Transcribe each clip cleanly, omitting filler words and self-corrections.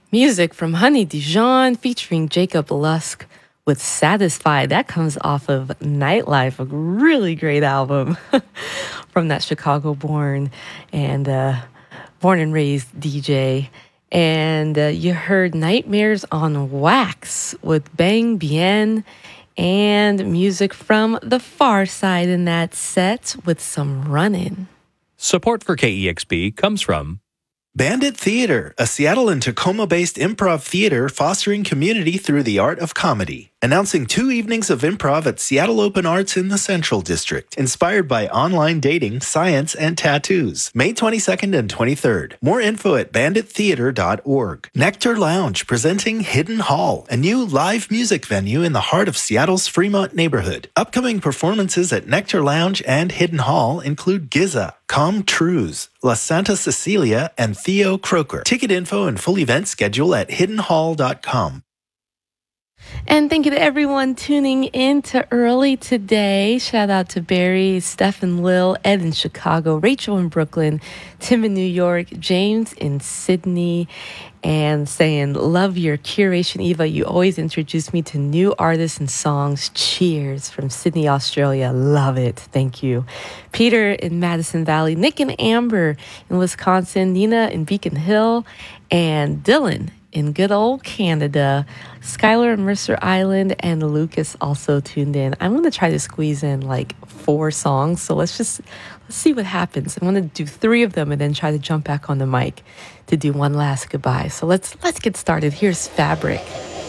Music from Honey Dijon featuring Jacob Lusk with Satisfied. That comes off of Nightlife, a really great album from that Chicago born and raised DJ. And you heard Nightmares on Wax with Bang Bien and music from The Far Side in that set with some Runnin'. Support for KEXP comes from Bandit Theater, a Seattle and Tacoma-based improv theater fostering community through the art of comedy. Announcing 2 evenings of improv at Seattle Open Arts in the Central District, inspired by online dating, science, and tattoos. May 22nd and 23rd. More info at bandittheater.org. Nectar Lounge presenting Hidden Hall, a new live music venue in the heart of Seattle's Fremont neighborhood. Upcoming performances at Nectar Lounge and Hidden Hall include Giza, Com Trues, La Santa Cecilia, and Theo Croker. Ticket info and full event schedule at hiddenhall.com. And thank you to everyone tuning in to early today. Shout out to Barry, Steph and Lil, Ed in Chicago, Rachel in Brooklyn, Tim in New York, James in Sydney, and saying, love your curation, Eva. You always introduce me to new artists and songs. Cheers from Sydney, Australia. Love it. Thank you. Peter in Madison Valley, Nick and Amber in Wisconsin, Nina in Beacon Hill, and Dylan in good old Canada, Skylar in Mercer Island, and Lucas also tuned in. I'm going to try to squeeze in like 4 songs, so let's see what happens. I'm going to do 3 of them and then try to jump back on the mic to do one last goodbye. So let's get started. Here's Fabric.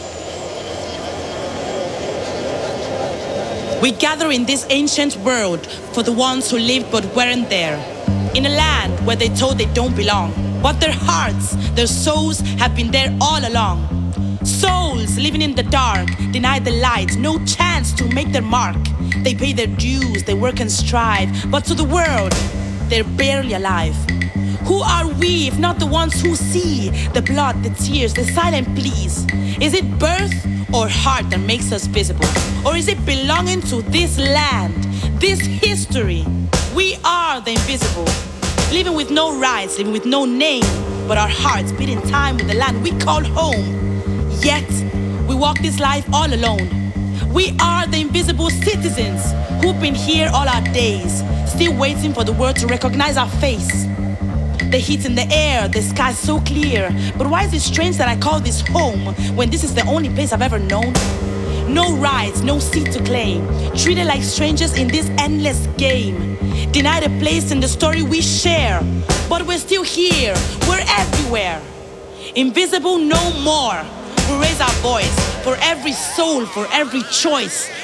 We gather in this ancient world for the ones who lived but weren't there. In a land where they told they don't belong. But their hearts, their souls have been there all along. Souls living in the dark, denied the light, no chance to make their mark. They pay their dues, they work and strive, but to the world, they're barely alive. Who are we if not the ones who see the blood, the tears, the silent pleas? Is it birth or heart that makes us visible? Or is it belonging to this land, this history? We are the invisible. Living with no rights, living with no name, but our hearts beat in time with the land we call home. Yet, we walk this life all alone. We are the invisible citizens who've been here all our days, still waiting for the world to recognize our face. The heat in the air, the sky so clear, but why is it strange that I call this home when this is the only place I've ever known? No rights, no seat to claim, treated like strangers in this endless game. Denied a place in the story we share, but we're still here, we're everywhere. Invisible no more. We raise our voice for every soul, for every choice.